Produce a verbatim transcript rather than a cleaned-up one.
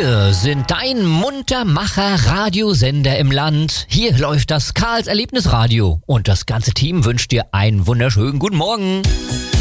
Wir sind dein Muntermacher-Radiosender im Land. Hier läuft das Karls Erlebnisradio und das ganze Team wünscht dir einen wunderschönen guten Morgen.